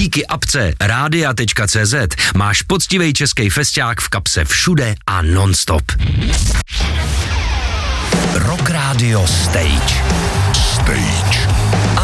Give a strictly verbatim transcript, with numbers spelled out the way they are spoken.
Díky apce rádia tečka cé zet máš poctivý český festák v kapse všude a non-stop. Rock Radio Stage. Stage.